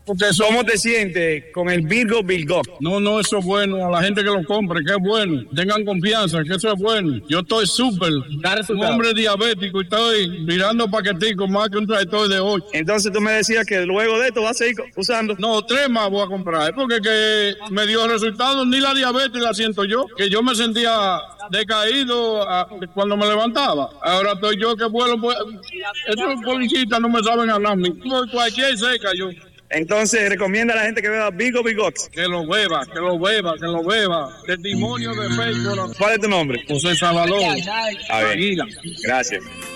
Porque eso... ¿Cómo te sientes con el Virgo Bilgot? No, eso es bueno. A la gente que lo compre, que es bueno. Tengan confianza, que eso es bueno. Yo estoy súper. Un hombre diabético y estoy mirando paqueticos más que un tractor de 8. Entonces tú me decías que luego de esto vas a seguir usando. No, 3 más voy a comprar. Porque que me dio resultados, ni la diabetes la siento yo. Que yo me sentía decaído cuando me levantaba. Ahora estoy yo que vuelo. Pues, esos policías no me saben hablar. Cualquier seca yo. Entonces recomienda a la gente que beba Virgo Bilgot. Que lo beba. Testimonio de fe. ¿Cuál es tu nombre? José Salvador. Gracias.